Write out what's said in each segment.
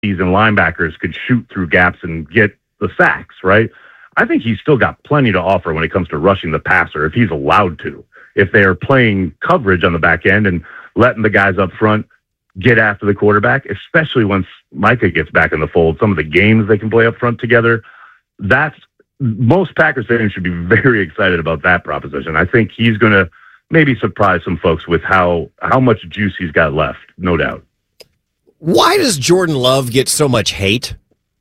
and linebackers could shoot through gaps and get the sacks, right? I think he's still got plenty to offer when it comes to rushing the passer if he's allowed to. If they're playing coverage on the back end and letting the guys up front get after the quarterback, especially once Micah gets back in the fold, some of the games they can play up front together, most Packers fans should be very excited about that proposition. I think he's going to maybe surprise some folks with how much juice he's got left, no doubt. Why does Jordan Love get so much hate?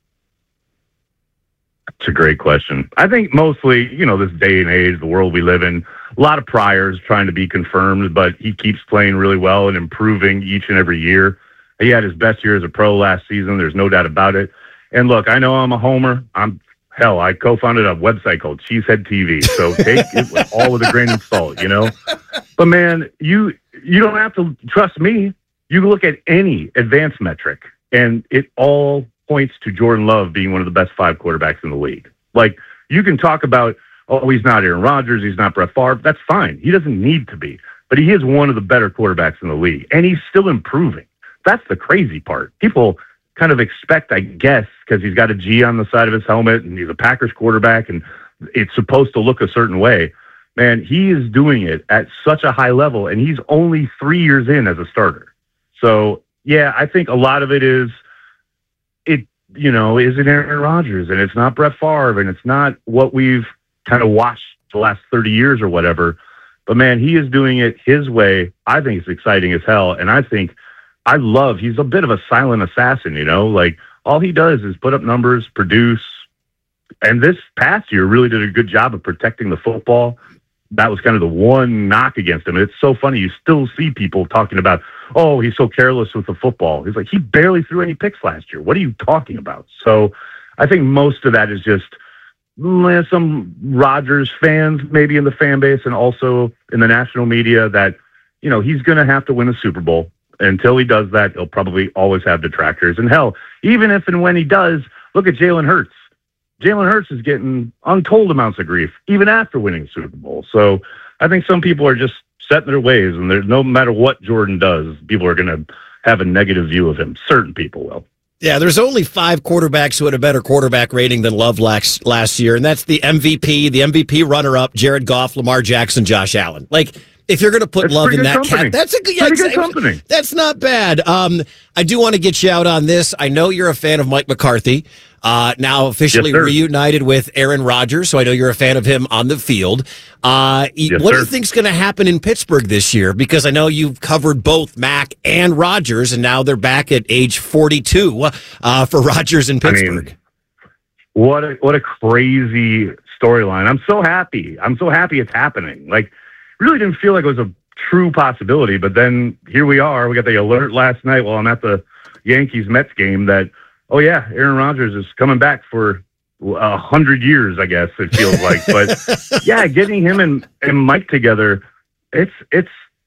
It's a great question. I think mostly, this day and age, the world we live in, a lot of priors trying to be confirmed, but he keeps playing really well and improving each and every year. He had his best year as a pro last season. There's no doubt about it. And look, I know I'm a homer. I co-founded a website called Cheesehead TV. So take it all with a grain of salt, But man, you don't have to trust me. You can look at any advanced metric, and it all points to Jordan Love being one of the best 5 quarterbacks in the league. Like, you can talk about, he's not Aaron Rodgers, he's not Brett Favre. That's fine. He doesn't need to be. But he is one of the better quarterbacks in the league, and he's still improving. That's the crazy part. People kind of expect, I guess, because he's got a G on the side of his helmet, and he's a Packers quarterback, and it's supposed to look a certain way. Man, he is doing it at such a high level, and he's only 3 years in as a starter. So, yeah, I think a lot of it is, isn't Aaron Rodgers, and it's not Brett Favre, and it's not what we've kind of watched the last 30 years or whatever. But, man, he is doing it his way. I think it's exciting as hell, and he's a bit of a silent assassin, Like, all he does is put up numbers, produce, and this past year really did a good job of protecting the football. That was kind of the one knock against him. It's so funny. You still see people talking about, he's so careless with the football. He's like, he barely threw any picks last year. What are you talking about? So I think most of that is just some Rodgers fans, maybe in the fan base and also in the national media, that, he's going to have to win a Super Bowl. Until he does that, he'll probably always have detractors. And hell, even if and when he does, look at Jalen Hurts. Jalen Hurts is getting untold amounts of grief, even after winning the Super Bowl. So I think some people are just set in their ways, and there's no matter what Jordan does, people are going to have a negative view of him. Certain people will. Yeah, there's only 5 quarterbacks who had a better quarterback rating than Love last year, and that's the MVP runner-up, Jared Goff, Lamar Jackson, Josh Allen. Like, if you're going to put Love in that cat, that's a good company. That's not bad. I do want to get you out on this. I know you're a fan of Mike McCarthy, now officially reunited with Aaron Rodgers, so I know you're a fan of him on the field. What do you think's going to happen in Pittsburgh this year? Because I know you've covered both Mac and Rodgers, and now they're back at age 42 for Rodgers in Pittsburgh. What a crazy storyline. I'm so happy it's happening. Like, really didn't feel like it was a true possibility, but then here we are. We got the alert last night while I'm at the Yankees-Mets game that, Aaron Rodgers is coming back for 100 years, I guess it feels like. But yeah, getting him and Mike together, it's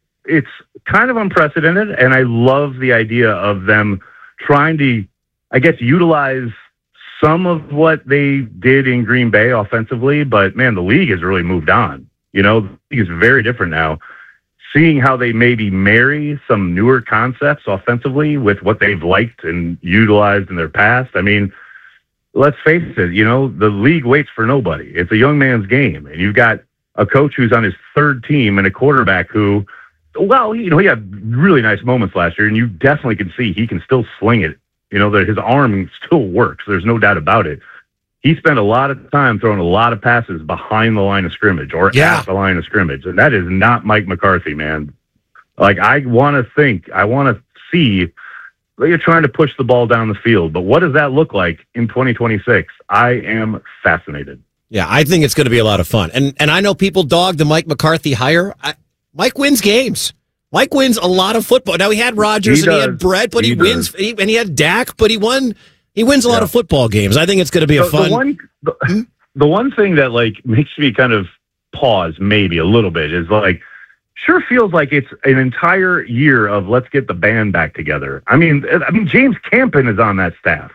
kind of unprecedented, and I love the idea of them trying to, I guess, utilize some of what they did in Green Bay offensively. But man, the league has really moved on. The league is very different now. Seeing how they maybe marry some newer concepts offensively with what they've liked and utilized in their past. I mean, let's face it, the league waits for nobody. It's a young man's game. And you've got a coach who's on his 3rd team and a quarterback who, he had really nice moments last year, and you definitely can see he can still sling it. That his arm still works. There's no doubt about it. He spent a lot of time throwing a lot of passes behind the line of scrimmage or at the line of scrimmage. And that is not Mike McCarthy, man. Like, I want to see that you're trying to push the ball down the field. But what does that look like in 2026? I am fascinated. Yeah, I think it's going to be a lot of fun. And I know people dog the Mike McCarthy hire. Mike wins games. Mike wins a lot of football. Now, he had Rodgers and he had Brett, but he wins. And he had Dak, but he won. He wins a lot of football games. I think it's going to be a fun. The one thing that makes me kind of pause maybe a little bit is sure feels like it's an entire year of let's get the band back together. I mean James Campen is on that staff.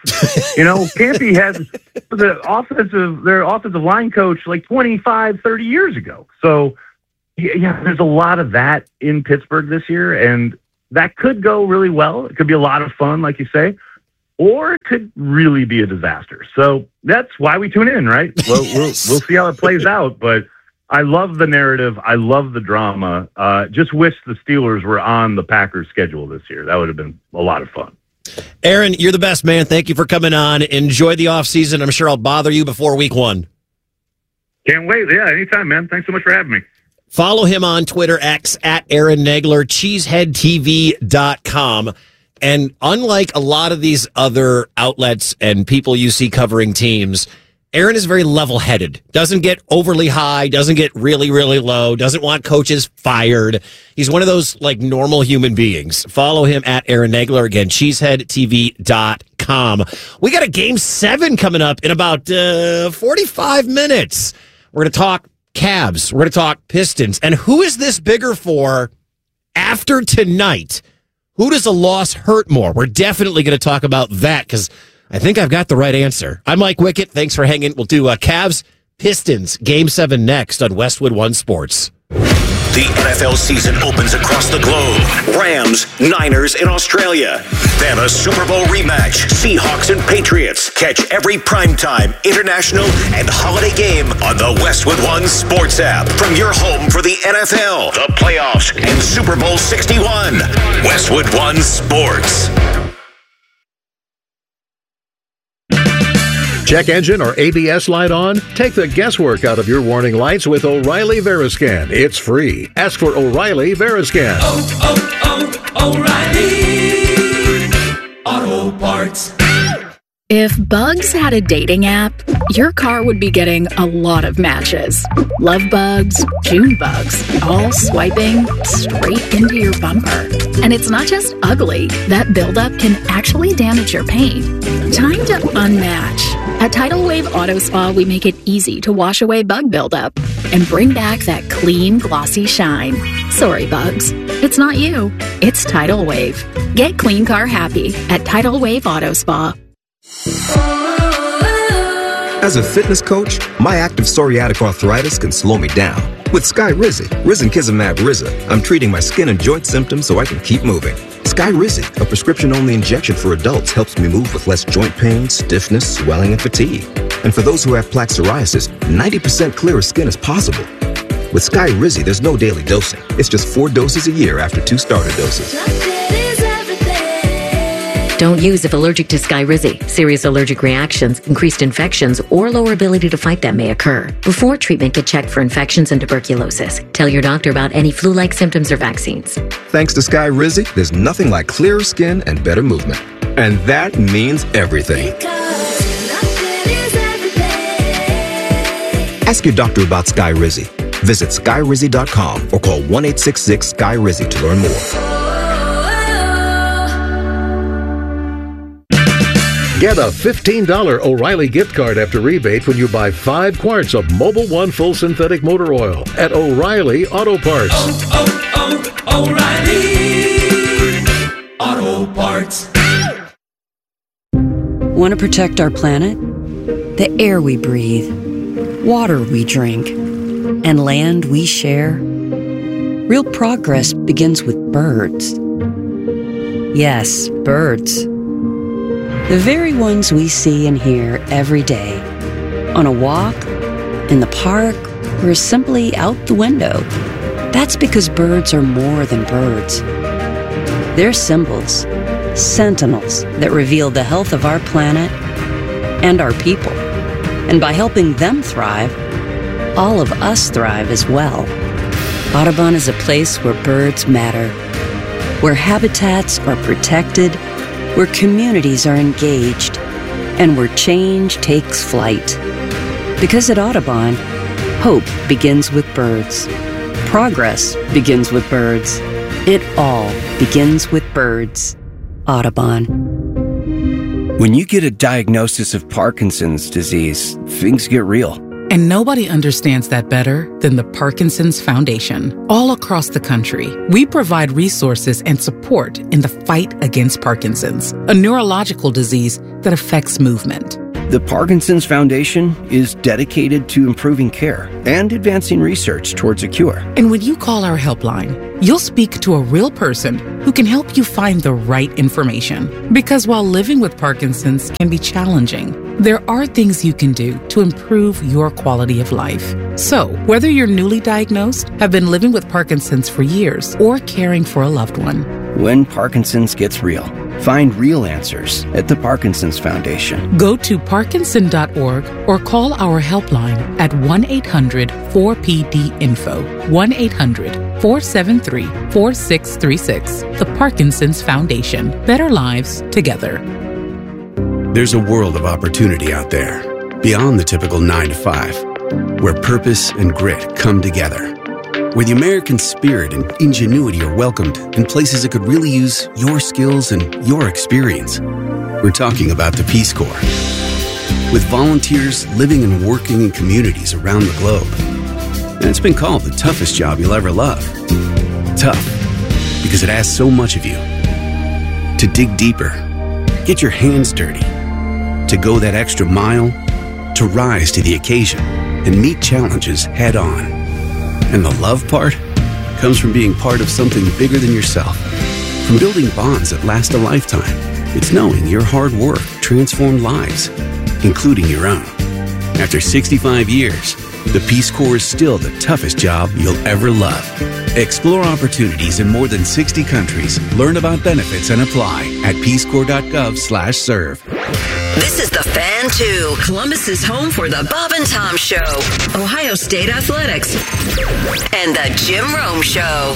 Campy has their offensive line coach 25, 30 years ago. So yeah, there's a lot of that in Pittsburgh this year, and that could go really well. It could be a lot of fun, like you say. or it could really be a disaster. So that's why we tune in, right? We'll see how it plays out, but I love the narrative. I love the drama. Just wish the Steelers were on the Packers schedule this year. That would have been a lot of fun. Aaron, you're the best, man. Thank you for coming on. Enjoy the offseason. I'm sure I'll bother you before week 1. Can't wait. Yeah, anytime, man. Thanks so much for having me. Follow him on Twitter, X, at Aaron Nagler, cheeseheadtv.com. And unlike a lot of these other outlets and people you see covering teams, Aaron is very level-headed, doesn't get overly high, doesn't get really, really low, doesn't want coaches fired. He's one of those, like, normal human beings. Follow him at Aaron Nagler. Again, cheeseheadtv.com. We got a Game 7 coming up in about 45 minutes. We're going to talk Cavs. We're going to talk Pistons. And who is this bigger for after tonight? Who does a loss hurt more? We're definitely going to talk about that because I think I've got the right answer. I'm Mike Wickett. Thanks for hanging. We'll do Cavs, Pistons, Game 7 next on Westwood One Sports. The NFL season opens across the globe. Rams, Niners in Australia. Then a Super Bowl rematch. Seahawks and Patriots. Catch every primetime, international, and holiday game on the Westwood One Sports app. From your home for the NFL, the playoffs, and Super Bowl 61. Westwood One Sports. Check engine or ABS light on? Take the guesswork out of your warning lights with O'Reilly Veriscan. It's free. Ask for O'Reilly Veriscan. O'Reilly Auto Parts. If Bugs had a dating app, your car would be getting a lot of matches. Love bugs, June bugs, all swiping straight into your bumper. And it's not just ugly. That buildup can actually damage your paint. Time to unmatch. At Tidal Wave Auto Spa, we make it easy to wash away bug buildup and bring back that clean, glossy shine. Sorry, bugs. It's not you. It's Tidal Wave. Get clean car happy at Tidal Wave Auto Spa. As a fitness coach, my active psoriatic arthritis can slow me down. With Skyrizi, Risankizumab Riza, I'm treating my skin and joint symptoms so I can keep moving. Skyrizi, a prescription-only injection for adults, helps me move with less joint pain, stiffness, swelling, and fatigue. And for those who have plaque psoriasis, 90% clearer skin is possible. With Skyrizi, there's no daily dosing. It's just 4 doses a year after 2 starter doses. Don't use if allergic to Skyrizi. Serious allergic reactions, increased infections, or lower ability to fight them may occur. Before treatment, get checked for infections and tuberculosis. Tell your doctor about any flu-like symptoms or vaccines. Thanks to Skyrizi, there's nothing like clearer skin and better movement. And that means everything. Ask your doctor about Skyrizi. Visit Skyrizi.com or call 1-866-SKY-RIZI to learn more. Get a $15 O'Reilly gift card after rebate when you buy 5 quarts of Mobil 1 Full Synthetic Motor Oil at O'Reilly Auto Parts. O'Reilly Auto Parts. Want to protect our planet? The air we breathe, water we drink, and land we share? Real progress begins with birds. Yes, birds. The very ones we see and hear every day, on a walk, in the park, or simply out the window. That's because birds are more than birds. They're symbols, sentinels that reveal the health of our planet and our people. And by helping them thrive, all of us thrive as well. Audubon is a place where birds matter, where habitats are protected, where communities are engaged, and where change takes flight. Because at Audubon, hope begins with birds. Progress begins with birds. It all begins with birds. Audubon. When you get a diagnosis of Parkinson's disease, things get real. And nobody understands that better than the Parkinson's Foundation. All across the country, we provide resources and support in the fight against Parkinson's, a neurological disease that affects movement. The Parkinson's Foundation is dedicated to improving care and advancing research towards a cure. And when you call our helpline, you'll speak to a real person who can help you find the right information. Because while living with Parkinson's can be challenging, there are things you can do to improve your quality of life. So, whether you're newly diagnosed, have been living with Parkinson's for years, or caring for a loved one, when Parkinson's gets real, find real answers at the Parkinson's Foundation. Go to parkinson.org or call our helpline at 1-800-4PD-INFO, 1-800-473-4636. The Parkinson's Foundation. Better lives together. There's a world of opportunity out there, beyond the typical 9 to 5, where purpose and grit come together, where the American spirit and ingenuity are welcomed in places that could really use your skills and your experience. We're talking about the Peace Corps. With volunteers living and working in communities around the globe. And it's been called the toughest job you'll ever love. Tough, because it asks so much of you. To dig deeper, get your hands dirty, to go that extra mile, to rise to the occasion and meet challenges head on. And the love part comes from being part of something bigger than yourself. From building bonds that last a lifetime. It's knowing your hard work transformed lives, including your own. After 65 years, the Peace Corps is still the toughest job you'll ever love. Explore opportunities in more than 60 countries. Learn about benefits and apply at peacecorps.gov/serve. This is the Fan 2, Columbus's home for the Bob and Tom Show, Ohio State Athletics, and the Jim Rome Show.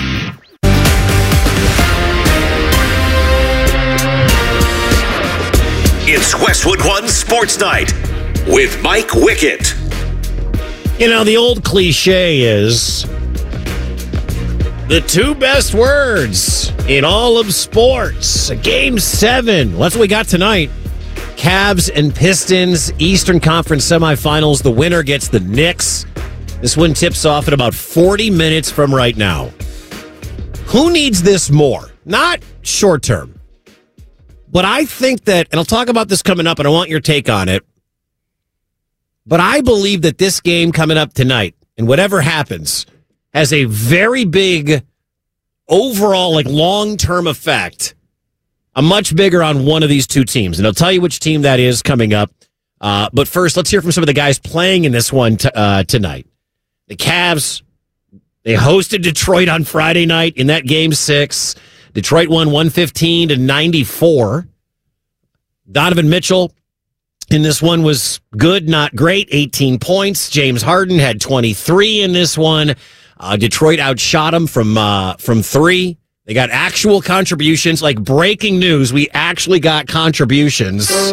It's Westwood One Sports Night with Mike Wickett. You know, the old cliche is the two best words in all of sports. Game 7. That's what we got tonight. Cavs and Pistons, Eastern Conference semifinals. The winner gets the Knicks. This one tips off in about 40 minutes from right now. Who needs this more? Not short term. But I think that, and I'll talk about this coming up, and I want your take on it. But I believe that this game coming up tonight, and whatever happens, has a very big overall, long-term effect. A much bigger on one of these two teams. And I'll tell you which team that is coming up. But first, let's hear from some of the guys playing in this one tonight. The Cavs, they hosted Detroit on Friday night in that Game 6. Detroit won 115-94. Donovan Mitchell in this one was good, not great. 18 points. James Harden had 23 in this one. Detroit outshot him from 3. They got actual contributions, like breaking news. We actually got contributions from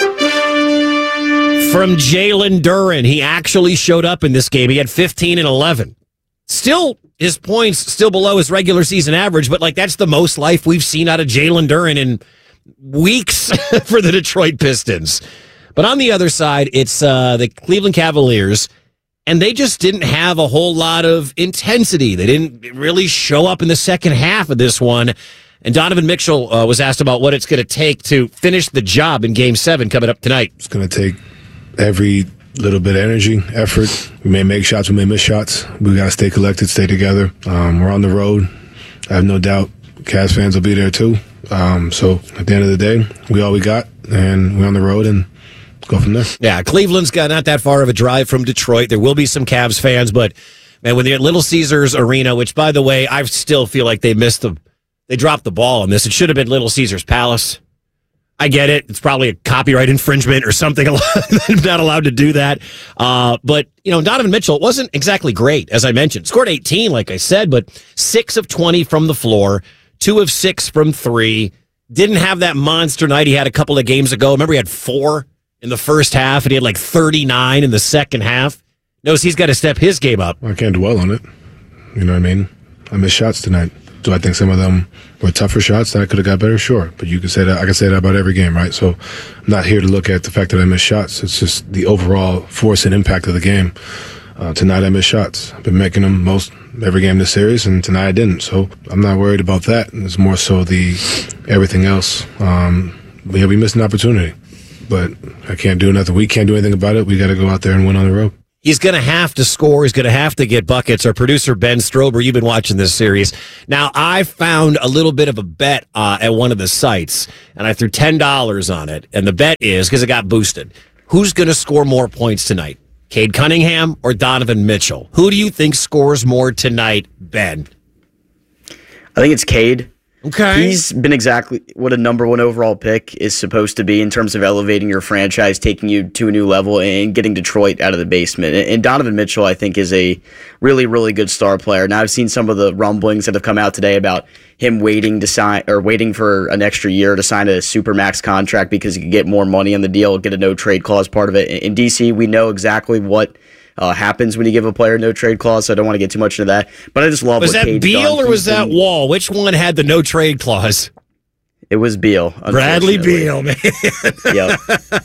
Jalen Duren. He actually showed up in this game. He had 15 and 11. Still, his points still below his regular season average, but that's the most life we've seen out of Jalen Duren in weeks for the Detroit Pistons. But on the other side, it's the Cleveland Cavaliers. And they just didn't have a whole lot of intensity. They didn't really show up in the second half of this one. And Donovan Mitchell was asked about what it's going to take to finish the job in Game 7 coming up tonight. It's going to take every little bit of energy, effort. We may make shots, we may miss shots. We got to stay collected, stay together. We're on the road. I have no doubt Cavs fans will be there too. So at the end of the day, we all we got, and we're on the road, and go from there. Yeah, Cleveland's got not that far of a drive from Detroit. There will be some Cavs fans, but man, when they're at Little Caesars Arena, which by the way, I still feel like they dropped the ball on this. It should have been Little Caesars Palace. I get it. It's probably a copyright infringement or something. I'm not allowed to do that. But, Donovan Mitchell wasn't exactly great, as I mentioned. Scored 18, like I said, but 6 of 20 from the floor, 2 of 6 from 3. Didn't have that monster night he had a couple of games ago. Remember, he had 4 in the first half, and he had 39 in the second half. Knows he's got to step his game up. I can't dwell on it. You know what I mean? I missed shots tonight. Do I think some of them were tougher shots that I could have got better? Sure. But you can say that. I can say that about every game, right? So I'm not here to look at the fact that I missed shots. It's just the overall force and impact of the game. Tonight I missed shots. I've been making them every game this series, and tonight I didn't. So I'm not worried about that. It's more so the everything else. We missed an opportunity. but I can't do nothing. We can't do anything about it. We got to go out there and win on the road. He's going to have to score. He's going to have to get buckets. Our producer, Ben Strober, you've been watching this series. Now, I found a little bit of a bet at one of the sites, and I threw $10 on it. And the bet is, because it got boosted, who's going to score more points tonight? Cade Cunningham or Donovan Mitchell? Who do you think scores more tonight, Ben? I think it's Cade. Okay. He's been exactly what a number one overall pick is supposed to be in terms of elevating your franchise, taking you to a new level, and getting Detroit out of the basement. And Donovan Mitchell, I think, is a really, really good star player. Now, I've seen some of the rumblings that have come out today about him waiting for an extra year to sign a supermax contract because he could get more money on the deal, get a no trade clause part of it. In DC, we know exactly what happens when you give a player a no trade clause, so I don't want to get too much into that. But I just love was what that Beal or was that Wall? Which one had the no trade clause? It was Beal. Bradley Beal, man. Yep.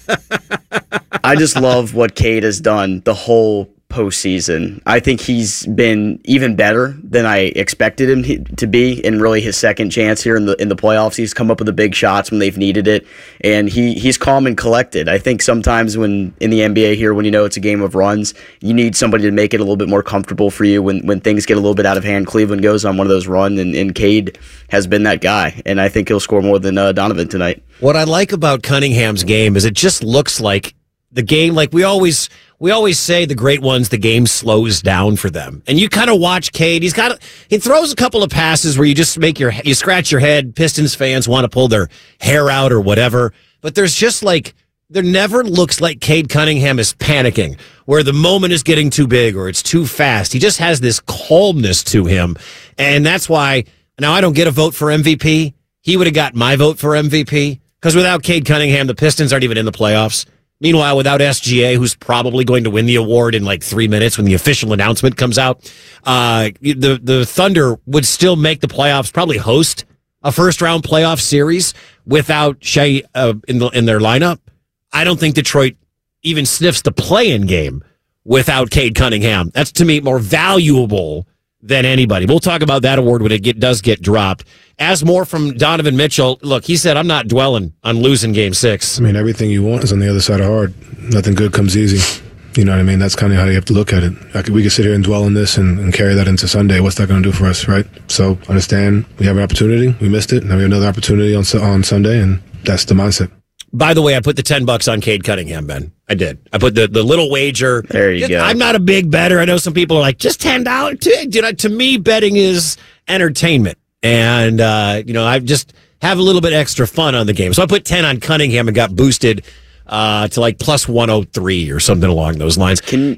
I just love what Cade has done the whole postseason. I think he's been even better than I expected him to be in really his second chance here in the playoffs. He's come up with the big shots when they've needed it, and he's calm and collected. I think sometimes when in the NBA here, when you know it's a game of runs, you need somebody to make it a little bit more comfortable for you when things get a little bit out of hand. Cleveland goes on one of those runs, and Cade has been that guy, and I think he'll score more than Donovan tonight. What I like about Cunningham's game is it just looks like the game, like we always say the great ones, the game slows down for them. And you kind of watch Cade. He throws a couple of passes where you just you scratch your head. Pistons fans want to pull their hair out or whatever. But there's just there never looks like Cade Cunningham is panicking, where the moment is getting too big or it's too fast. He just has this calmness to him. And that's why, now I don't get a vote for MVP. He would have got my vote for MVP, because without Cade Cunningham, the Pistons aren't even in the playoffs. Meanwhile, without SGA, who's probably going to win the award in 3 minutes when the official announcement comes out, the Thunder would still make the playoffs, probably host a first-round playoff series without Shai in their lineup. I don't think Detroit even sniffs the play-in game without Cade Cunningham. That's, to me, more valuable than anybody. We'll talk about that award when it does get dropped. As more from Donovan Mitchell, look, he said, I'm not dwelling on losing Game 6. I mean, everything you want is on the other side of hard. Nothing good comes easy. You know what I mean? That's kind of how you have to look at it. We could sit here and dwell on this and carry that into Sunday. What's that going to do for us, right? So understand we have an opportunity. We missed it. Now we have another opportunity on Sunday, and that's the mindset. By the way, I put the $10 on Cade Cunningham, Ben. I did. I put the little wager. There you go. I'm not a big bettor. I know some people are like, just $10. To me, betting is entertainment. And, I just have a little bit extra fun on the game. So I put 10 on Cunningham and got boosted to plus 103 or something along those lines. Can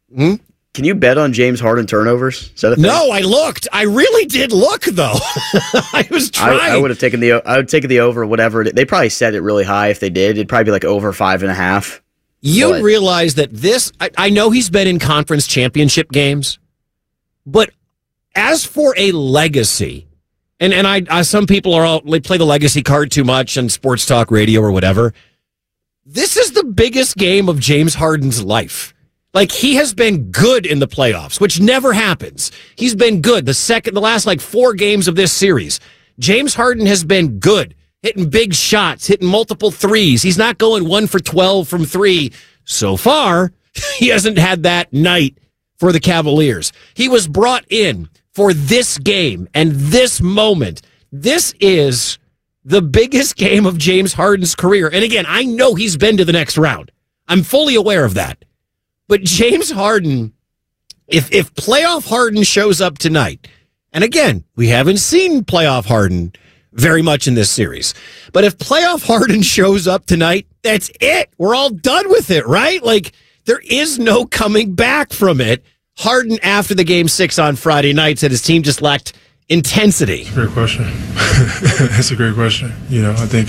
you bet on James Harden turnovers? Is that a thing? No, I looked. I really did look, though. I was trying. I would have taken the over, whatever. They probably set it really high if they did. It'd probably be over 5.5. You realize that I know he's been in conference championship games, but as for a legacy, and I some people they play the legacy card too much on sports talk radio or whatever. This is the biggest game of James Harden's life. He has been good in the playoffs, which never happens. He's been good. The last 4 games of this series, James Harden has been good, hitting big shots, hitting multiple threes. He's not going 1 for 12 from 3 so far. He hasn't had that night for the Cavaliers. He was brought in for this game and this moment. This is the biggest game of James Harden's career. And again, I know he's been to the next round. I'm fully aware of that. But James Harden, if playoff Harden shows up tonight, and again, we haven't seen playoff Harden very much in this series, but if playoff Harden shows up tonight, that's it. We're all done with it, right? There is no coming back from it. Harden, after the Game 6 on Friday night, said his team just lacked intensity. Great question. That's a great question. I think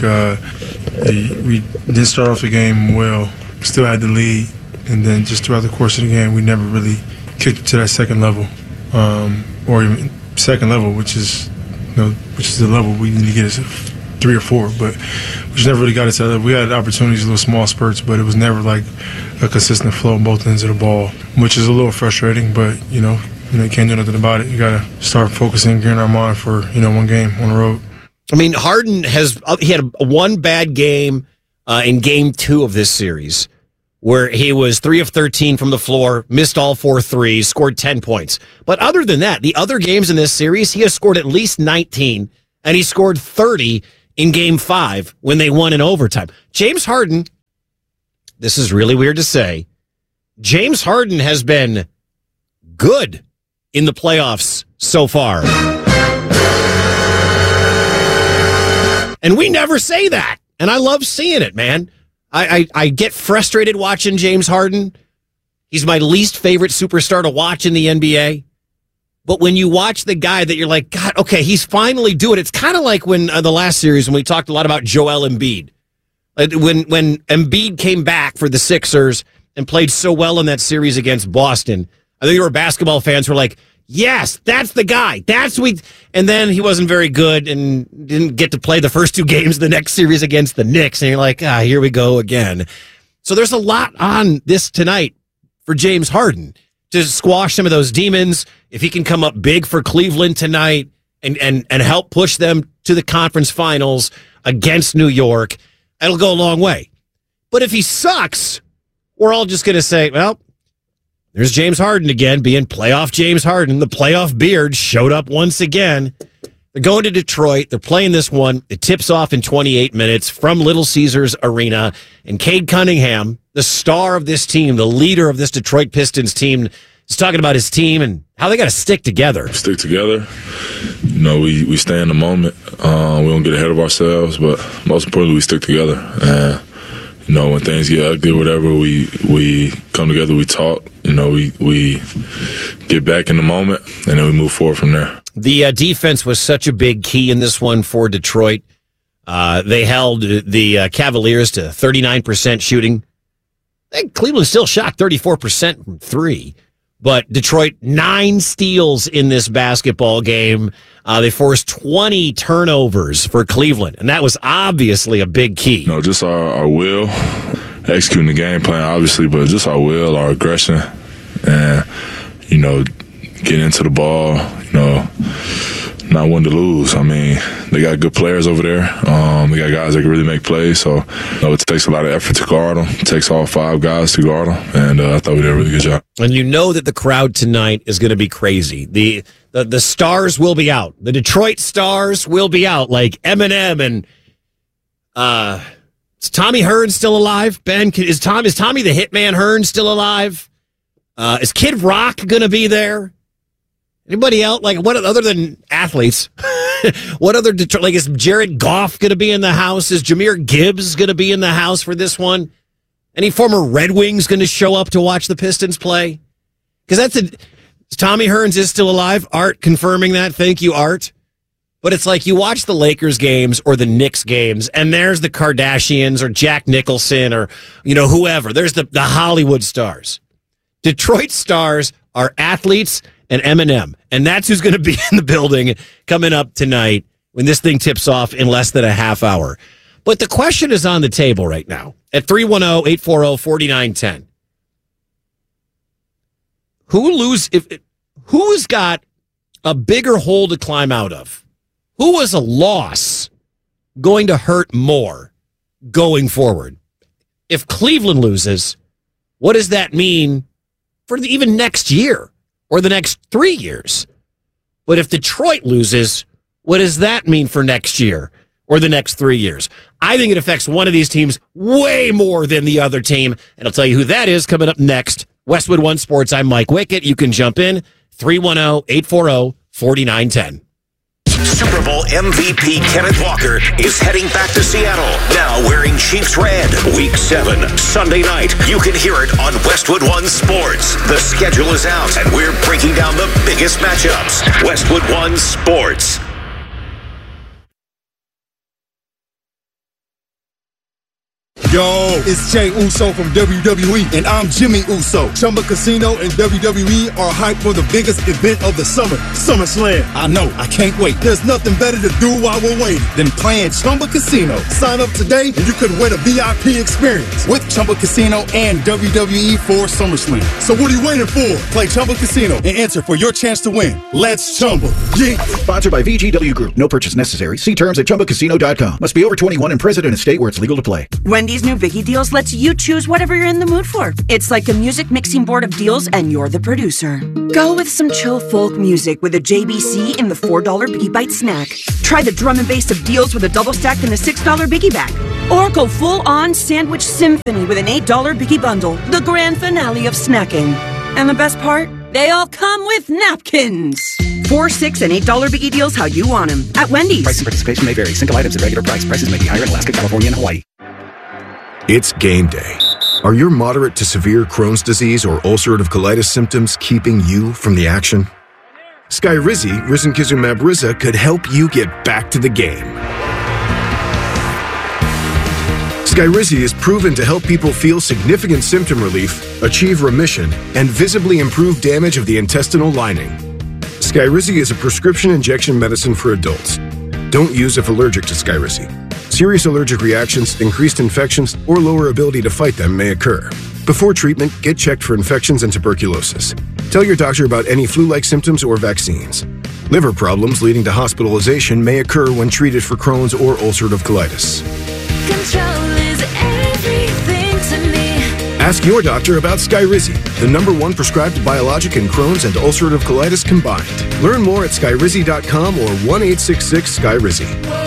we did start off the game well, still had the lead. And then just throughout the course of the game, we never really kicked it to that second level, or even second level, which is the level we need to get as 3 or 4. But we just never really got it to that level. We had opportunities, little small spurts, but it was never a consistent flow on both ends of the ball, which is a little frustrating. But you can't do nothing about it. You got to start focusing, gearing our mind for one game on the road. I mean, Harden he had one bad game in Game 2 of this series, where he was 3 of 13 from the floor, missed all 4 threes, scored 10 points. But other than that, the other games in this series, he has scored at least 19, and he scored 30 in Game 5 when they won in overtime. James Harden, this is really weird to say, James Harden has been good in the playoffs so far. And we never say that. And I love seeing it, man. I get frustrated watching James Harden. He's my least favorite superstar to watch in the NBA. But when you watch the guy that you're like, God, okay, he's finally doing it. It's kind of like when the last series when we talked a lot about Joel Embiid. When Embiid came back for the Sixers and played so well in that series against Boston, I think there were basketball fans who were like, yes, that's the guy. And then he wasn't very good and didn't get to play the first 2 games of the next series against the Knicks. And you're like, here we go again. So there's a lot on this tonight for James Harden to squash some of those demons. If he can come up big for Cleveland tonight and help push them to the conference finals against New York, it'll go a long way. But if he sucks, we're all just going to say, well, there's James Harden again, being playoff James Harden. The playoff beard showed up once again. They're going to Detroit. They're playing this one. It tips off in 28 minutes from Little Caesars Arena. And Cade Cunningham, the star of this team, the leader of this Detroit Pistons team, is talking about his team and how they got to stick together. Stick together. You know, we stay in the moment. We don't get ahead of ourselves, but most importantly, we stick together. And you know, when things get ugly or whatever, we come together, we talk, you know, we get back in the moment, and then we move forward from there. The defense was such a big key in this one for Detroit. They held the Cavaliers to 39% shooting. I think Cleveland still shot 34% from 3. But Detroit, 9 steals in this basketball game. They forced 20 turnovers for Cleveland, and that was obviously a big key. You know, just our will, executing the game plan, obviously, but just our will, our aggression, and, you know, getting into the ball, you know, not one to lose. I mean, they got good players over there. They got guys that can really make plays. So, you know, it takes a lot of effort to guard them. It takes all 5 guys to guard them. And I thought we did a really good job. And you know that the crowd tonight is going to be crazy. The stars will be out. The Detroit stars will be out, like Eminem and is Tommy Hearn still alive? Ben, is Tommy the Hitman Hearn still alive? Is Kid Rock going to be there? Anybody else? Like, what other than athletes? What other Detroit? Like, is Jared Goff going to be in the house? Is Jahmyr Gibbs going to be in the house for this one? Any former Red Wings going to show up to watch the Pistons play? Because Tommy Hearns is still alive. Art confirming that. Thank you, Art. But it's like you watch the Lakers games or the Knicks games, and there's the Kardashians or Jack Nicholson or, you know, whoever. There's the Hollywood stars. Detroit stars are athletes and Eminem. And that's who's going to be in the building coming up tonight when this thing tips off in less than a half hour. But the question is on the table right now at 310-840-4910. Who's got a bigger hole to climb out of? Who was a loss going to hurt more going forward? If Cleveland loses, what does that mean for even next year or the next 3 years? But if Detroit loses, what does that mean for next year or the next 3 years? I think it affects one of these teams way more than the other team, and I'll tell you who that is coming up next. Westwood One Sports, I'm Mike Wickett. You can jump in, 310-840-4910. Super Bowl MVP Kenneth Walker is heading back to Seattle, now wearing Chiefs red. Week 7, Sunday night. You can hear it on Westwood One Sports. The schedule is out, and we're breaking down the biggest matchups. Westwood One Sports. Yo, it's Jey Uso from WWE, and I'm Jimmy Uso. Chumba Casino and WWE are hyped for the biggest event of the summer, SummerSlam. I know, I can't wait. There's nothing better to do while we're waiting than playing Chumba Casino. Sign up today and you could win a VIP experience with Chumba Casino and WWE for SummerSlam. So what are you waiting for? Play Chumba Casino and enter for your chance to win. Let's Chumba. Yeah. Sponsored by VGW Group. No purchase necessary. See terms at ChumbaCasino.com. Must be over 21 and present in a state where it's legal to play. Wendy's new Biggie Deals lets you choose whatever you're in the mood for. It's like a music mixing board of deals and you're the producer. Go with some chill folk music with a JBC in the $4 Biggie Bite snack. Try the drum and bass of deals with a double stack in the $6 Biggie bag. Or go full-on sandwich symphony with an $8 Biggie bundle. The grand finale of snacking. And the best part? They all come with napkins. $4, $6, and $8 Biggie Deals how you want them. At Wendy's. Price and participation may vary. Single items at regular price. Prices may be higher in Alaska, California, and Hawaii. It's game day. Are your moderate to severe Crohn's disease or ulcerative colitis symptoms keeping you from the action? Skyrizi, risankizumab Riza, could help you get back to the game. Skyrizi is proven to help people feel significant symptom relief, achieve remission, and visibly improve damage of the intestinal lining. Skyrizi is a prescription injection medicine for adults. Don't use if allergic to Skyrizi. Serious allergic reactions, increased infections, or lower ability to fight them may occur. Before treatment, get checked for infections and tuberculosis. Tell your doctor about any flu-like symptoms or vaccines. Liver problems leading to hospitalization may occur when treated for Crohn's or ulcerative colitis. Control is everything to me. Ask your doctor about Skyrizi, the #1 prescribed biologic in Crohn's and ulcerative colitis combined. Learn more at skyrizi.com or 1-866-SKYRIZI.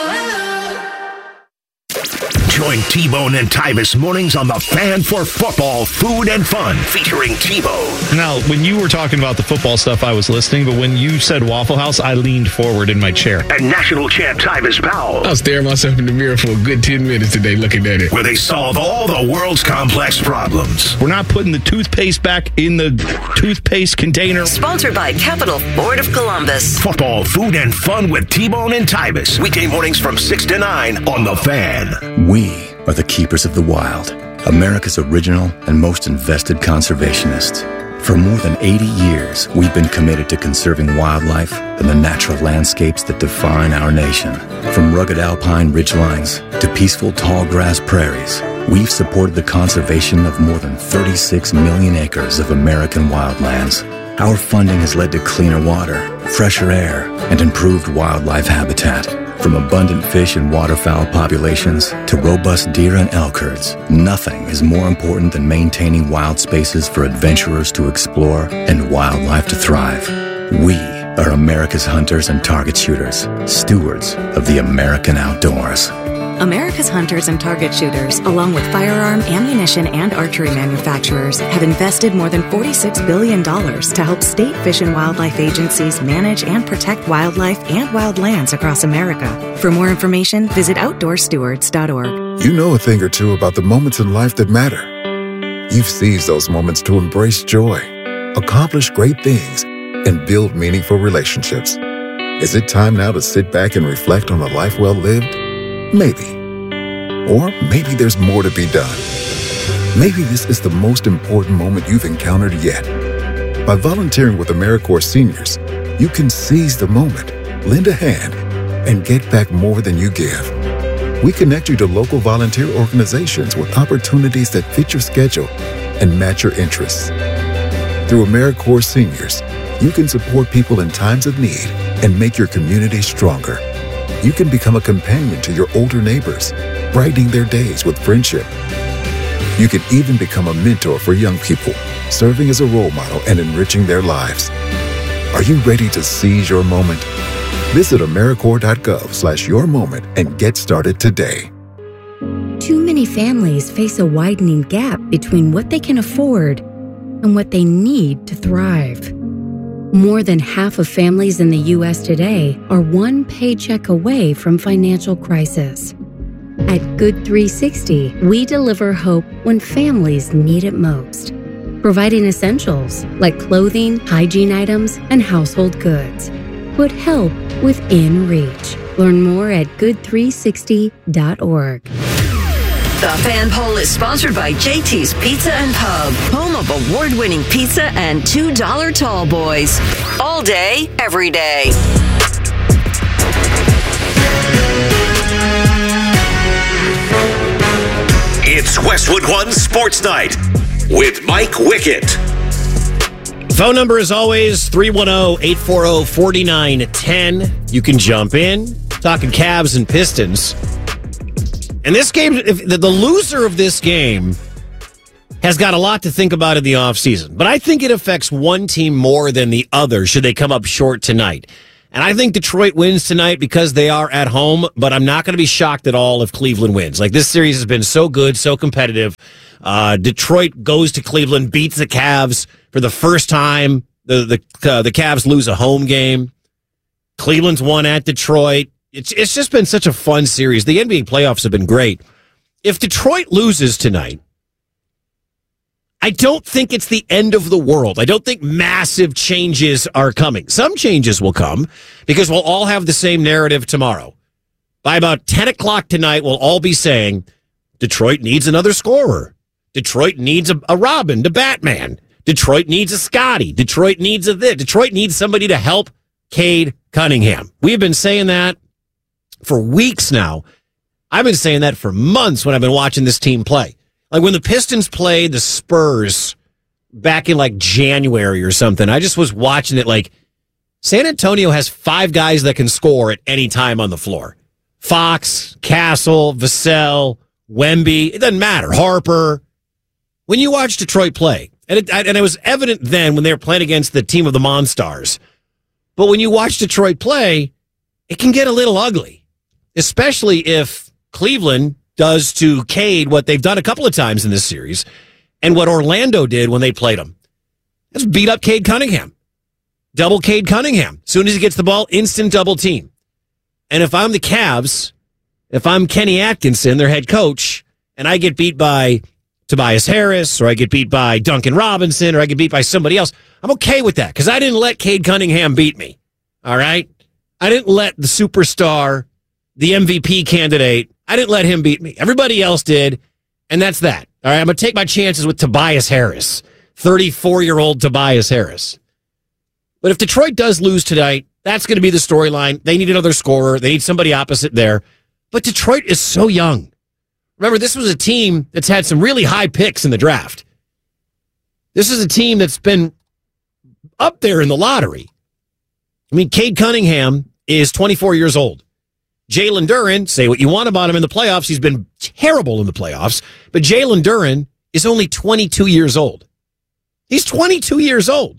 Join T-Bone and Tyvis mornings on The Fan for football, food, and fun, featuring T-Bone. Now, when you were talking about the football stuff, I was listening, but when you said Waffle House, I leaned forward in my chair. And national champ Tyvis Powell. I was staring myself in the mirror for a good 10 minutes today looking at it. Where they solve all the world's complex problems. We're not putting the toothpaste back in the toothpaste container. Sponsored by Capital Ford of Columbus. Football, food, and fun with T-Bone and Tyvis. Weekday mornings from 6 to 9 on The Fan. We are the keepers of the wild, America's original and most invested conservationists. For more than 80 years, we've been committed to conserving wildlife and the natural landscapes that define our nation. From rugged alpine ridgelines to peaceful tall grass prairies, we've supported the conservation of more than 36 million acres of American wildlands. Our funding has led to cleaner water, fresher air, and improved wildlife habitat. From abundant fish and waterfowl populations to robust deer and elk herds, nothing is more important than maintaining wild spaces for adventurers to explore and wildlife to thrive. We are America's hunters and target shooters, stewards of the American outdoors. America's hunters and target shooters, along with firearm, ammunition, and archery manufacturers, have invested more than $46 billion to help state fish and wildlife agencies manage and protect wildlife and wildlands across America. For more information, visit OutdoorStewards.org. You know a thing or two about the moments in life that matter. You've seized those moments to embrace joy, accomplish great things, and build meaningful relationships. Is it time now to sit back and reflect on a life well lived? Maybe. Or maybe there's more to be done. Maybe this is the most important moment you've encountered yet. By volunteering with AmeriCorps Seniors, you can seize the moment, lend a hand, and get back more than you give. We connect you to local volunteer organizations with opportunities that fit your schedule and match your interests. Through AmeriCorps Seniors, you can support people in times of need and make your community stronger. You can become a companion to your older neighbors, brightening their days with friendship. You can even become a mentor for young people, serving as a role model and enriching their lives. Are you ready to seize your moment? Visit AmeriCorps.gov/yourmoment and get started today. Too many families face a widening gap between what they can afford and what they need to thrive. More than half of families in the U.S. today are one paycheck away from financial crisis. At Good 360, we deliver hope when families need it most, providing essentials like clothing, hygiene items, and household goods. Put help within reach. Learn more at good360.org. The Fan Poll is sponsored by JT's Pizza and Pub, home of award-winning pizza and $2 tall boys. All day, every day. It's Westwood One Sports Night with Mike Wickett. Phone number is always 310-840-4910. You can jump in. Talking Cavs and Pistons. And this game, the loser of this game has got a lot to think about in the offseason. But I think it affects one team more than the other should they come up short tonight. And I think Detroit wins tonight because they are at home, but I'm not going to be shocked at all if Cleveland wins. Like, this series has been so good, so competitive. Detroit goes to Cleveland, beats the Cavs for the first time. The Cavs lose a home game. Cleveland's won at Detroit. It's just been such a fun series. The NBA playoffs have been great. If Detroit loses tonight, I don't think it's the end of the world. I don't think massive changes are coming. Some changes will come because we'll all have the same narrative tomorrow. By about 10 o'clock tonight, we'll all be saying, Detroit needs another scorer. Detroit needs a Robin, the Batman. Detroit needs a Scotty. Detroit needs a this. Detroit needs somebody to help Cade Cunningham. We've been saying that for weeks now. I've been saying that for months when I've been watching this team play. Like when the Pistons played the Spurs back in like January or something, I just was watching it like San Antonio has 5 guys that can score at any time on the floor. Fox, Castle, Vassell, Wemby, it doesn't matter. Harper. When you watch Detroit play, and it was evident then when they were playing against the team of the Monstars, but when you watch Detroit play, it can get a little ugly, especially if Cleveland does to Cade what they've done a couple of times in this series and what Orlando did when they played them. Let's beat up Cade Cunningham. Double Cade Cunningham. As soon as he gets the ball, instant double team. And if I'm the Cavs, if I'm Kenny Atkinson, their head coach, and I get beat by Tobias Harris, or I get beat by Duncan Robinson, or I get beat by somebody else, I'm okay with that because I didn't let Cade Cunningham beat me. All right? I didn't let the superstar, the MVP candidate, I didn't let him beat me. Everybody else did, and that's that. All right? I'm going to take my chances with Tobias Harris, 34-year-old Tobias Harris. But if Detroit does lose tonight, that's going to be the storyline. They need another scorer. They need somebody opposite there. But Detroit is so young. Remember, this was a team that's had some really high picks in the draft. This is a team that's been up there in the lottery. I mean, Cade Cunningham is 24 years old. Jalen Duren, say what you want about him in the playoffs. He's been terrible in the playoffs. But Jalen Duren is only 22 years old. He's 22 years old.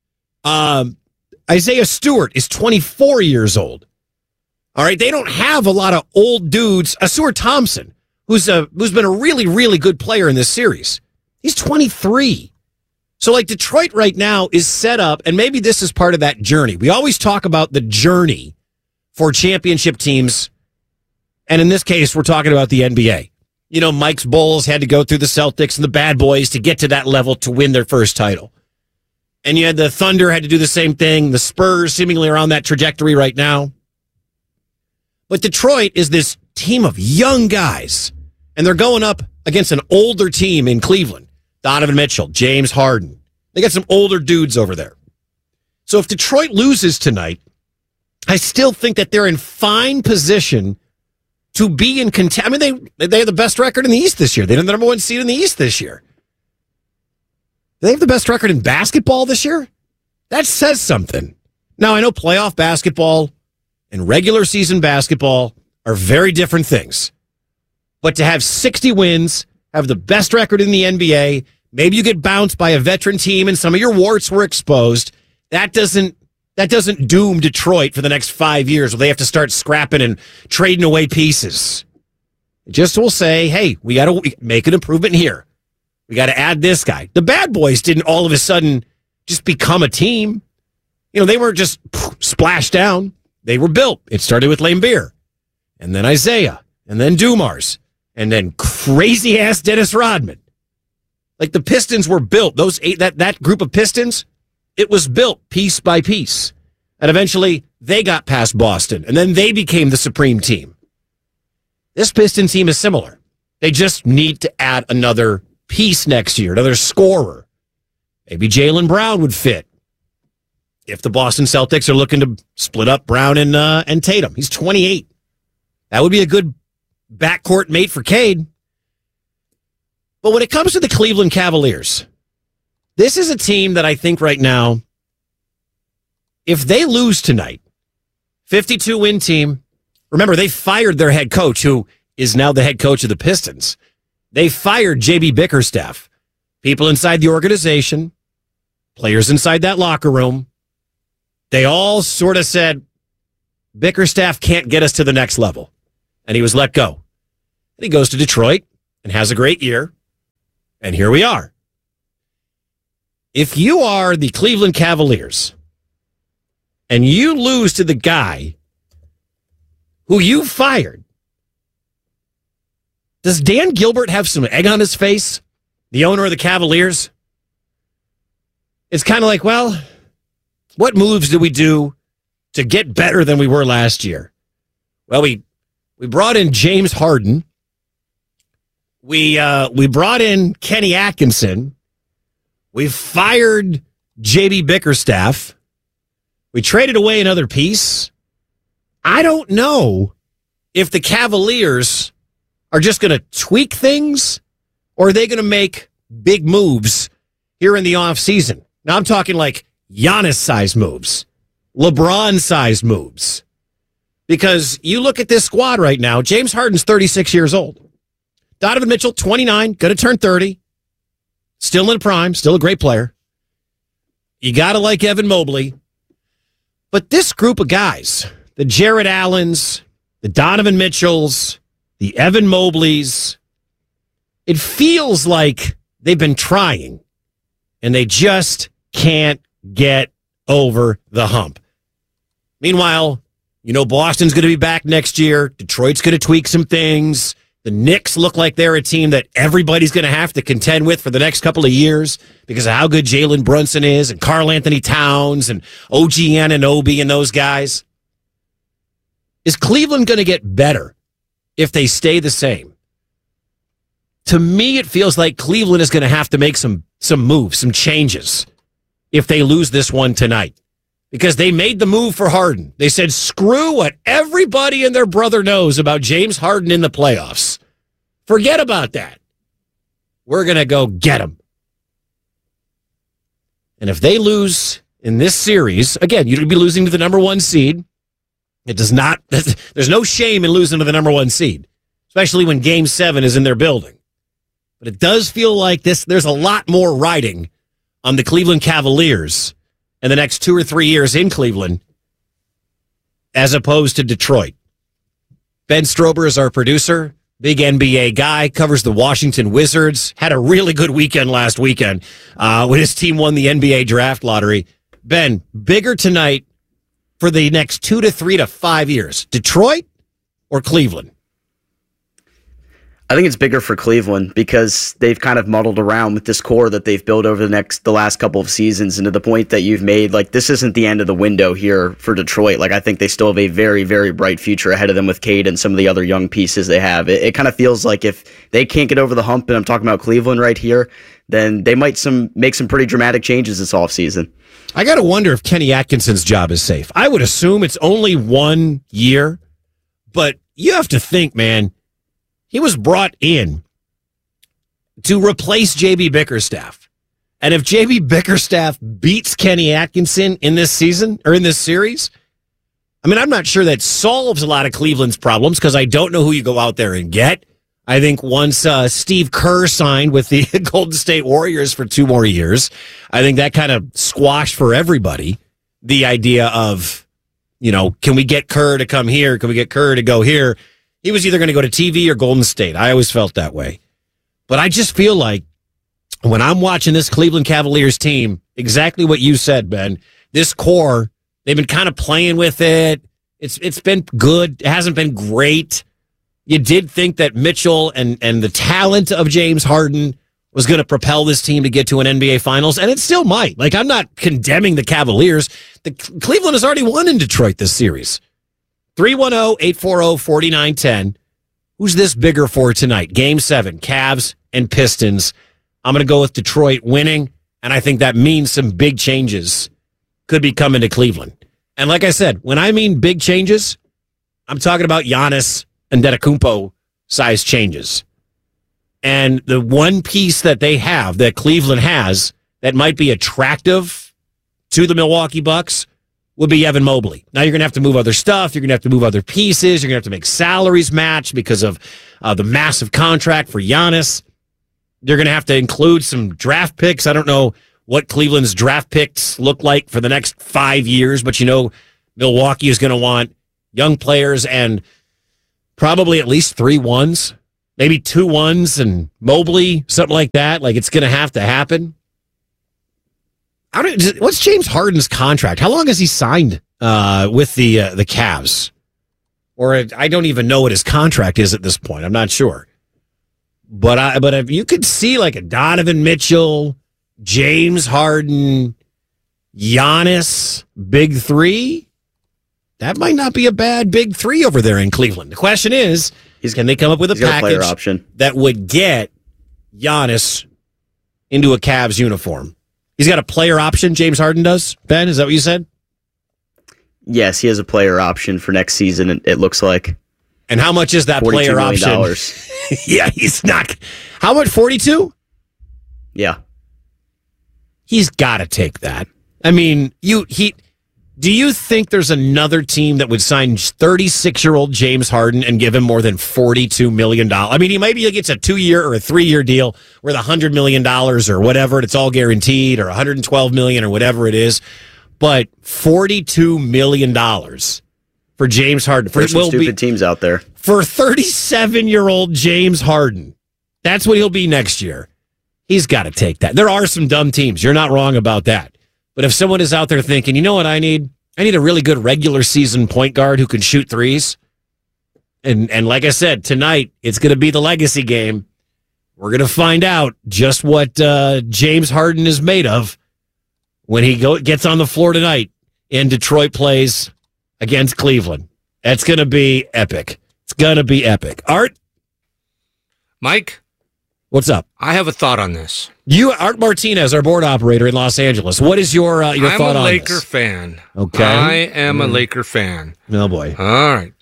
Isaiah Stewart is 24 years old. All right, they don't have a lot of old dudes. Stuart Thompson, who's been a really, really good player in this series. He's 23. So, like, Detroit right now is set up, and maybe this is part of that journey. We always talk about the journey for championship teams, and in this case, we're talking about the NBA. You know, Mike's Bulls had to go through the Celtics and the Bad Boys to get to that level to win their first title. And you had the Thunder had to do the same thing. The Spurs seemingly are on that trajectory right now. But Detroit is this team of young guys, and they're going up against an older team in Cleveland. Donovan Mitchell, James Harden. They got some older dudes over there. So if Detroit loses tonight, I still think that they're in fine position to be in contention. I mean, they have the best record in the East this year. They have the number 1 seed in the East this year. They have the best record in basketball this year. That says something. Now, I know playoff basketball and regular season basketball are very different things. But to have 60 wins, have the best record in the NBA, maybe you get bounced by a veteran team and some of your warts were exposed, that doesn't doom Detroit for the next 5 years where they have to start scrapping and trading away pieces. It just will say, hey, we got to make an improvement here. We got to add this guy. The Bad Boys didn't all of a sudden just become a team. You know, they were just splashed down. They were built. It started with Laimbeer, and then Isaiah, and then Dumars, and then crazy-ass Dennis Rodman. Like, the Pistons were built. Those 8, that group of Pistons, it was built piece by piece. And eventually, they got past Boston, and then they became the supreme team. This Piston team is similar. They just need to add another piece next year, another scorer. Maybe Jaylen Brown would fit if the Boston Celtics are looking to split up Brown and Tatum. He's 28. That would be a good backcourt mate for Cade. But when it comes to the Cleveland Cavaliers, this is a team that I think right now, if they lose tonight, 52-win team, remember, they fired their head coach, who is now the head coach of the Pistons. They fired J.B. Bickerstaff. People inside the organization, players inside that locker room, they all sort of said, Bickerstaff can't get us to the next level. And he was let go. And he goes to Detroit and has a great year. And here we are. If you are the Cleveland Cavaliers and you lose to the guy who you fired, does Dan Gilbert have some egg on his face, the owner of the Cavaliers? It's kind of like, well, what moves do we do to get better than we were last year? Well, we brought in James Harden. We brought in Kenny Atkinson. We fired J.B. Bickerstaff. We traded away another piece. I don't know if the Cavaliers are just going to tweak things, or are they going to make big moves here in the offseason? Now, I'm talking like Giannis-sized moves, LeBron-sized moves. Because you look at this squad right now, James Harden's 36 years old. Donovan Mitchell, 29, going to turn 30. Still in prime, still a great player. You got to like Evan Mobley. But this group of guys, the Jared Allens, the Donovan Mitchells, the Evan Mobleys, it feels like they've been trying, and they just can't get over the hump. Meanwhile, you know Boston's going to be back next year. Detroit's going to tweak some things. The Knicks look like they're a team that everybody's going to have to contend with for the next couple of years because of how good Jalen Brunson is and Karl Anthony Towns and OG Anunoby and those guys. Is Cleveland going to get better if they stay the same? To me, it feels like Cleveland is going to have to make some moves, some changes if they lose this one tonight. Because they made the move for Harden. They said, screw what everybody and their brother knows about James Harden in the playoffs. Forget about that. We're going to go get him. And if they lose in this series, again, you'd be losing to the number one seed. It does not, there's no shame in losing to the number one seed, especially when Game 7 is in their building. But it does feel like there's a lot more riding on the Cleveland Cavaliers in the next 2 or 3 years in Cleveland, as opposed to Detroit. Ben Strober is our producer, big NBA guy, covers the Washington Wizards, had a really good weekend last weekend when his team won the NBA draft lottery. Ben, bigger tonight for the next 2 to 3 to 5 years, Detroit or Cleveland? I think it's bigger for Cleveland because they've kind of muddled around with this core that they've built over the last couple of seasons, and to the point that you've made, like, this isn't the end of the window here for Detroit. Like, I think they still have a very, very bright future ahead of them with Cade and some of the other young pieces they have. It kind of feels like if they can't get over the hump, and I'm talking about Cleveland right here, then they might make some pretty dramatic changes this offseason. I got to wonder if Kenny Atkinson's job is safe. I would assume it's only 1 year, but you have to think, man, he was brought in to replace J.B. Bickerstaff. And if J.B. Bickerstaff beats Kenny Atkinson in this season or in this series, I mean, I'm not sure that solves a lot of Cleveland's problems because I don't know who you go out there and get. I think once Steve Kerr signed with the Golden State Warriors for 2 more years, I think that kind of squashed for everybody the idea of, you know, can we get Kerr to come here? Can we get Kerr to go here? He was either going to go to TV or Golden State. I always felt that way. But I just feel like when I'm watching this Cleveland Cavaliers team, exactly what you said, Ben, this core, they've been kind of playing with it. It's been good. It hasn't been great. You did think that Mitchell and the talent of James Harden was going to propel this team to get to an NBA Finals, and it still might. Like, I'm not condemning the Cavaliers. Cleveland has already won in Detroit this series. 310-840-4910. Who's this bigger for tonight? Game 7, Cavs and Pistons. I'm going to go with Detroit winning, and I think that means some big changes could be coming to Cleveland. And like I said, when I mean big changes, I'm talking about Giannis and Antetokounmpo size changes. And the one piece that they have, that Cleveland has, that might be attractive to the Milwaukee Bucks would be Evan Mobley. Now, you're going to have to move other stuff. You're going to have to move other pieces. You're going to have to make salaries match because of the massive contract for Giannis. You're going to have to include some draft picks. I don't know what Cleveland's draft picks look like for the next 5 years, but you know Milwaukee is going to want young players and probably at least 3 1s, maybe 2 1s, and Mobley, something like that. Like, it's going to have to happen. What's James Harden's contract? How long has he signed with the Cavs? Or I don't even know what his contract is at this point. I'm not sure. But if you could see like a Donovan Mitchell, James Harden, Giannis, big three, that might not be a bad big three over there in Cleveland. The question is, can they come up with a package option that would get Giannis into a Cavs uniform? He's got a player option, James Harden does. Ben, is that what you said? Yes, he has a player option for next season, it looks like. And how much is that player option? Yeah, he's not. How much? 42? Yeah. He's got to take that. I mean, do you think there's another team that would sign 36-year-old James Harden and give him more than $42 million? I mean, maybe he gets a 2-year or a 3-year deal worth $100 million or whatever, and it's all guaranteed, or $112 million or whatever it is. But $42 million for James Harden. There's some stupid teams out there. For 37-year-old James Harden. That's what he'll be next year. He's got to take that. There are some dumb teams. You're not wrong about that. But if someone is out there thinking, you know what I need? I need a really good regular season point guard who can shoot threes. And like I said, tonight, it's going to be the legacy game. We're going to find out just what James Harden is made of when he gets on the floor tonight and Detroit plays against Cleveland. That's going to be epic. It's going to be epic. Art? Mike? What's up? I have a thought on this. Art Martinez, our board operator in Los Angeles. What is your thought on this? I'm a Laker fan. Okay. I am a Laker fan. Oh, boy. All right.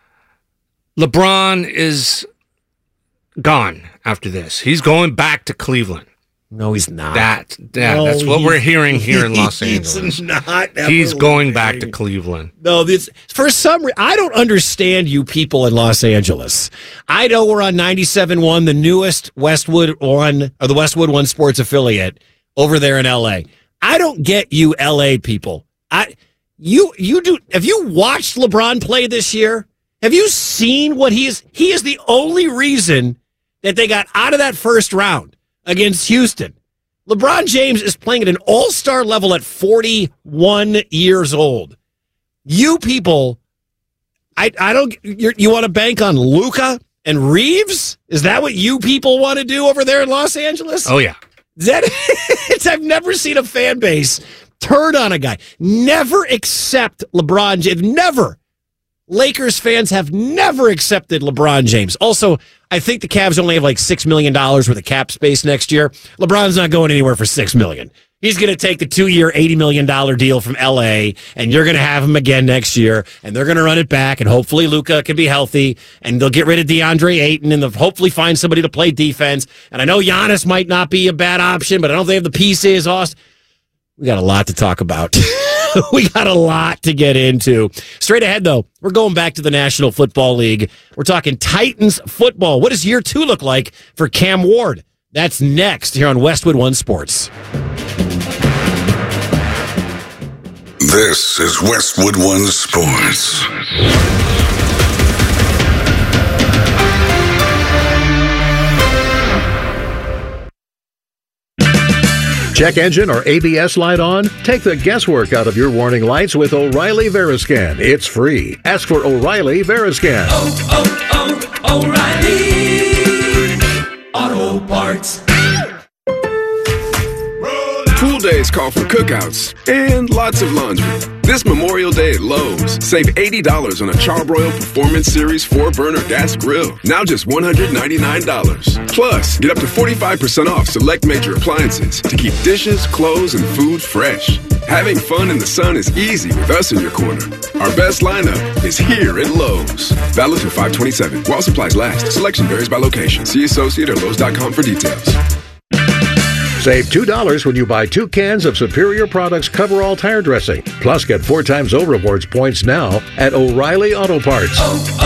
LeBron is gone after this. He's going back to Cleveland. No, he's not. That's what we're hearing here in Los Angeles. He's going back to Cleveland. No, for some reason, I don't understand you people in Los Angeles. I know we're on 97.1, the newest Westwood One, or the Westwood One sports affiliate over there in LA. I don't get you LA people. You do. Have you watched LeBron play this year? Have you seen what he is? He is the only reason that they got out of that first round against Houston. LeBron James is playing at an all-star level at 41 years old. You people, I don't. You want to bank on Luka and Reeves? Is that what you people want to do over there in Los Angeles? Oh yeah. I've never seen a fan base turn on a guy. Never accept LeBron James. Never. Lakers fans have never accepted LeBron James. Also, I think the Cavs only have like $6 million worth of cap space next year. LeBron's not going anywhere for $6 million. He's going to take the 2-year, $80 million deal from LA, and you're going to have him again next year, and they're going to run it back, and hopefully Luka can be healthy, and they'll get rid of DeAndre Ayton, and they'll hopefully find somebody to play defense. And I know Giannis might not be a bad option, but I don't think they have the pieces. We got a lot to talk about. We got a lot to get into. Straight ahead, though, we're going back to the National Football League. We're talking Titans football. What does year 2 look like for Cam Ward? That's next here on Westwood One Sports. This is Westwood One Sports. Check engine or ABS light on? Take the guesswork out of your warning lights with O'Reilly Veriscan. It's free. Ask for O'Reilly Veriscan. O'Reilly Auto Parts. Tool Days call for cookouts and lots of laundry. This Memorial Day at Lowe's, save $80 on a Charbroil Performance Series 4-burner gas grill. Now just $199. Plus, get up to 45% off select major appliances to keep dishes, clothes, and food fresh. Having fun in the sun is easy with us in your corner. Our best lineup is here at Lowe's. Valid through 5/27. While supplies last. Selection varies by location. See associate or Lowe's.com for details. Save $2 when you buy 2 cans of Superior Products Coverall Tire Dressing. Plus, get 4 times O Rewards points now at O'Reilly Auto Parts.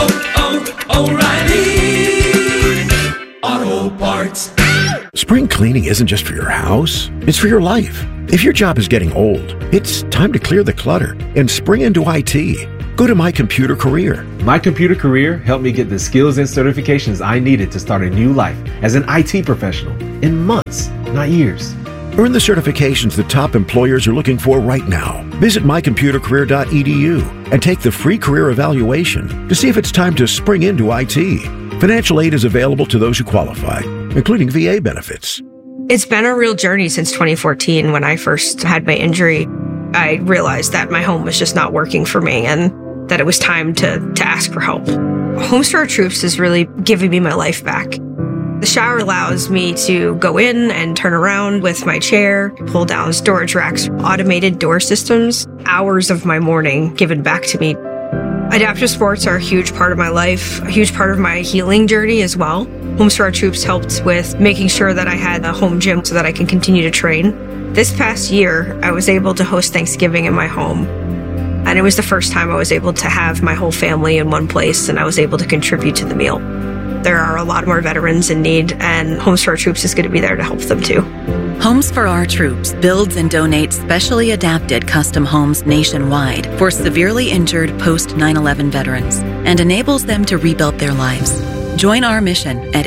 O'Reilly Auto Parts. Spring cleaning isn't just for your house, it's for your life. If your job is getting old, it's time to clear the clutter and spring into IT. Go to My Computer Career. My Computer Career helped me get the skills and certifications I needed to start a new life as an IT professional in months, not years. Earn the certifications the top employers are looking for right now. Visit mycomputercareer.edu and take the free career evaluation to see if it's time to spring into IT. Financial aid is available to those who qualify, including VA benefits. It's been a real journey since 2014 when I first had my injury. I realized that my home was just not working for me and that it was time to ask for help. Homes for Our Troops is really giving me my life back. The shower allows me to go in and turn around with my chair, pull down storage racks, automated door systems, hours of my morning given back to me. Adaptive sports are a huge part of my life, a huge part of my healing journey as well. Homes for Our Troops helped with making sure that I had a home gym so that I can continue to train. This past year, I was able to host Thanksgiving in my home. And it was the first time I was able to have my whole family in one place and I was able to contribute to the meal. There are a lot more veterans in need, and Homes for Our Troops is going to be there to help them too. Homes for Our Troops builds and donates specially adapted custom homes nationwide for severely injured post 9/11 veterans and enables them to rebuild their lives. Join our mission at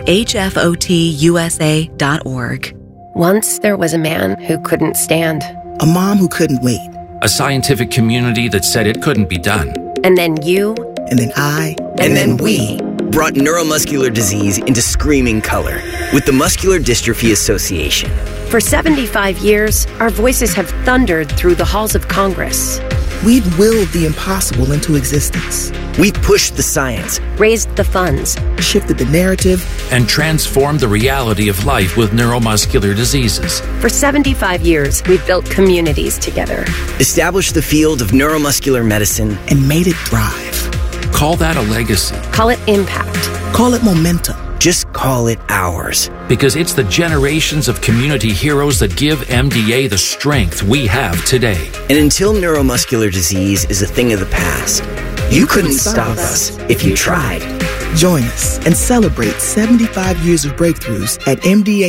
hfotusa.org. Once there was a man who couldn't stand. A mom who couldn't wait. A scientific community that said it couldn't be done. And then you. And then I. And then we brought neuromuscular disease into screaming color with the Muscular Dystrophy Association. For 75 years, our voices have thundered through the halls of Congress. We've willed the impossible into existence. We've pushed the science, raised the funds, shifted the narrative, and transformed the reality of life with neuromuscular diseases. For 75 years, we've built communities together, established the field of neuromuscular medicine, and made it thrive. Call that a legacy. Call it impact. Call it momentum. Just call it ours. Because it's the generations of community heroes that give MDA the strength we have today. And until neuromuscular disease is a thing of the past, you couldn't stop us if you tried. Join us and celebrate 75 years of breakthroughs at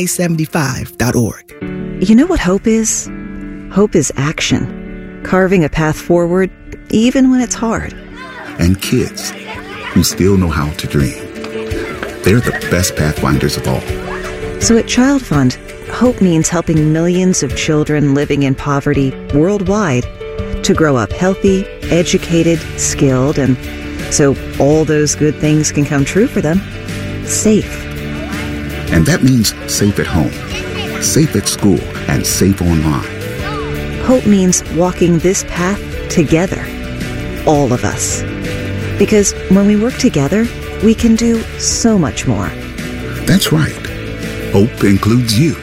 MDA75.org. You know what hope is? Hope is action. Carving a path forward, even when it's hard. And kids who still know how to dream. They're the best pathfinders of all. So at Child Fund, hope means helping millions of children living in poverty worldwide to grow up healthy, educated, skilled, and so all those good things can come true for them. Safe. And that means safe at home, safe at school, and safe online. Hope means walking this path together. All of us. Because when we work together, we can do so much more. That's right. Hope includes you.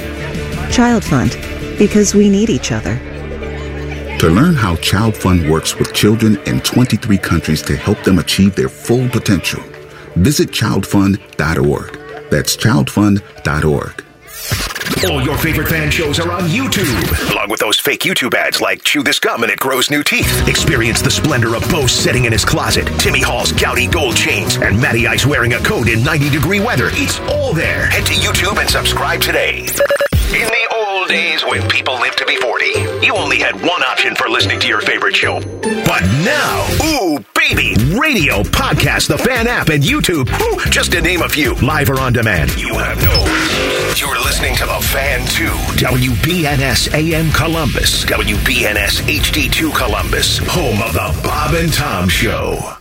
Child Fund, because we need each other. To learn how Child Fund works with children in 23 countries to help them achieve their full potential, visit childfund.org. That's childfund.org. All your favorite fan shows are on YouTube, along with those fake YouTube ads like Chew This Gum and It Grows New Teeth. Experience the splendor of Bo sitting in his closet, Timmy Hall's gouty gold chains, and Matty Ice wearing a coat in 90-degree weather. It's all there. Head to YouTube and subscribe today. In the old days when people lived to be 40, you only had one option for listening to your favorite show. But now, ooh, baby, radio, podcast, the Fan app, and YouTube, just to name a few, live or on demand. You have no. You're listening to the Fan 2, WBNS AM Columbus, WBNS HD2 Columbus, home of the Bob and Tom Show.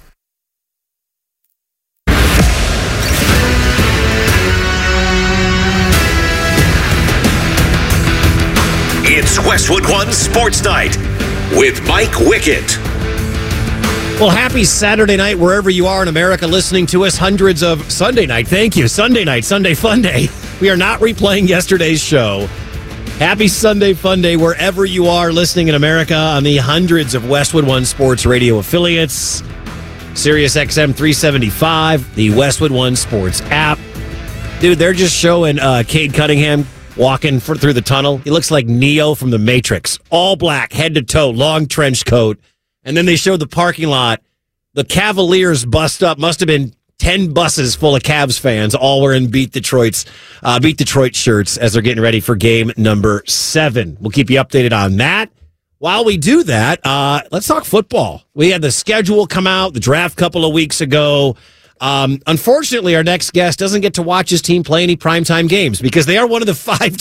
It's It's Westwood One Sports Night with Mike Wickett. Well, happy Saturday night wherever you are in America listening to us. Hundreds of Sunday night. Thank you. Sunday night, Sunday Fun Day. We are not replaying yesterday's show. Happy Sunday Fun Day wherever you are listening in America on the hundreds of Westwood One Sports radio affiliates. Sirius XM 375, the Westwood One Sports app. Dude, they're just showing Cade Cunningham walking through the tunnel. He looks like Neo from The Matrix. All black, head to toe, long trench coat. And then they showed the parking lot. The Cavaliers bust up. Must have been 10 buses full of Cavs fans, all wearing Beat Detroit shirts as they're getting ready for game number 7. We'll keep you updated on that. While we do that, let's talk football. We had the schedule come out, the draft a couple of weeks ago. Unfortunately, our next guest doesn't get to watch his team play any primetime games because they are one of the 5